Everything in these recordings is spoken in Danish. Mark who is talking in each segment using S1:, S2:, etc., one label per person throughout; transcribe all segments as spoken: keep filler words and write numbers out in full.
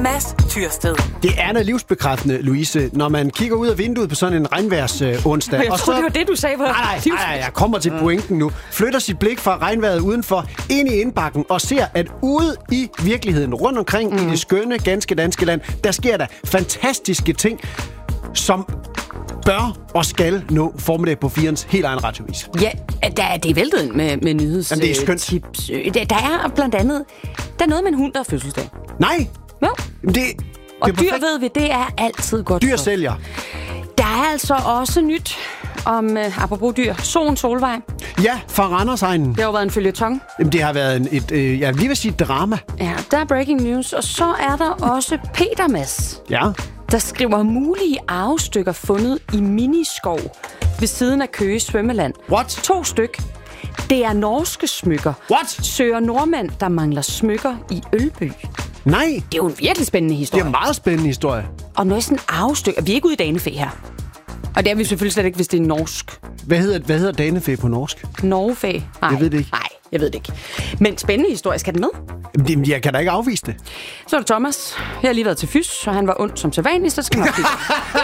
S1: Mads Tyrsted.
S2: Det er noget livsbekræftende, Louise, når man kigger ud af vinduet på sådan en regnværs øh, onsdag.
S3: Jeg tror, det var det, du sagde. På.
S2: Nej, nej, nej, jeg kommer til pointen nu. Flytter sit blik fra regnvejret udenfor ind i indbakken og ser, at ude i virkeligheden, rundt omkring mm. i det skønne, ganske danske land, der sker der fantastiske ting, som bør og skal nå formiddag på firens helt egen radiovis.
S3: Ja, der er, det er væltet ind med, med nyheds.
S2: Jamen, det er skønt.
S3: Tips. Der, der er blandt andet, der er noget med en hund, der er fødselsdag.
S2: Nej!
S3: Jo.
S2: Det, det
S3: og
S2: er
S3: dyr,
S2: perfekt.
S3: ved vi, det er altid godt.
S2: Dyr
S3: for.
S2: sælger.
S3: Der er altså også nyt om, uh, apropos dyr, Solen Solvej.
S2: Ja, fra Randersegnen.
S3: Det har jo været en føljeton.
S2: Jamen, det har været en, et, øh, jeg vil lige vil sige drama.
S3: Ja, der er breaking news. Og så er der også Peter Mads,
S2: Ja.
S3: der skriver mulige arvestykker fundet i miniskov ved siden af Køge Svømmeland.
S2: What?
S3: To styk. Det er norske smykker.
S2: What?
S3: Søger nordmand, der mangler smykker i Ølby.
S2: Nej,
S3: Det er jo en virkelig spændende
S2: det
S3: historie.
S2: er en meget spændende historie.
S3: Og noget sådan arvestykker. Vi er ikke ude i danefæ her. Og det er vi selvfølgelig slet ikke, hvis det er norsk.
S2: Hvad hedder, hvad hedder danefæ på norsk?
S3: Norgefæ? Nej.
S2: Jeg ved det ikke.
S3: Nej, jeg ved det ikke. Men spændende historie. Skal den med?
S2: Jamen, jeg kan da ikke afvise det.
S3: Så er det Thomas. Jeg har lige været til fys, så han var ond som sædvanligt, så skal man kigge.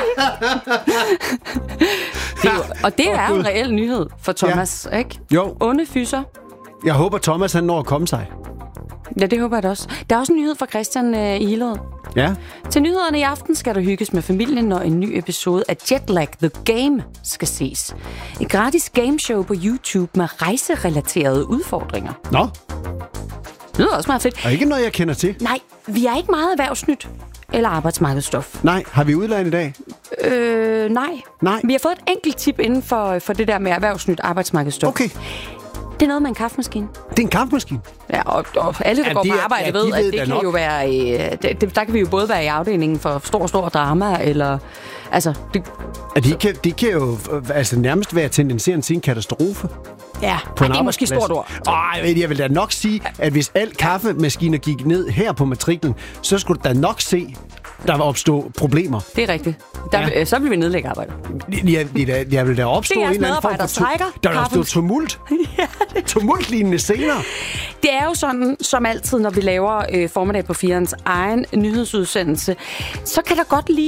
S3: det er jo, og det er jo en reel nyhed for Thomas, ja. Ikke?
S2: Jo.
S3: Onde fyser.
S2: Jeg håber, Thomas han når at komme sig.
S3: Ja, det håber jeg da også. Der er også en nyhed fra Christian øh, i Hillerød.
S2: Ja.
S3: Til nyhederne i aften skal der hygges med familien, når en ny episode af Jetlag The Game skal ses. Et gratis gameshow på YouTube med rejserelaterede udfordringer.
S2: Nå,
S3: Det lyder også meget fedt.
S2: og ikke noget, jeg kender til.
S3: Nej, vi er ikke meget erhvervsnyt eller arbejdsmarkedsstof.
S2: Nej, har vi udland i dag?
S3: Øh, nej.
S2: Nej.
S3: Vi har fået et enkelt tip inden for, for det der med erhvervsnyt arbejdsmarkedsstof.
S2: Okay,
S3: Det er noget med en kaffemaskine.
S2: det er en kampmaskine.
S3: Ja, og, og alle, der
S2: Ja,
S3: går
S2: de
S3: på
S2: er-
S3: arbejde,
S2: ja, de
S3: ved,
S2: ved
S3: at
S2: da
S3: det kan
S2: nok.
S3: jo være... Øh, det, det, der kan vi jo både være i afdelingen for stor, stor drama, eller... Altså, det,
S2: At de, kan, de kan jo øh, altså, nærmest være tendenserende til en katastrofe.
S3: ja,
S2: På
S3: ej,
S2: en
S3: det er måske et
S2: arbejdsplads.
S3: stort ord.
S2: Ej, jeg vil da nok sige, at hvis alt kaffemaskiner gik ned her på matriklen, så skulle du da nok se, der vil opstå problemer.
S3: Det er rigtigt. Der,
S2: Ja.
S3: ja. Så vil vi nedlægge arbejdet.
S2: Jeg, jeg, jeg vil da opstå
S3: Det er
S2: en
S3: jeres
S2: eller anden form
S3: medarbejdere
S2: for...
S3: strækker.
S2: Der vil opstå
S3: Kaffens-
S2: tumult. Tumultlignende scener.
S3: Det er jo sådan, som altid, når vi laver øh, formiddag på firens egen nyhedsudsendelse, så kan der godt lige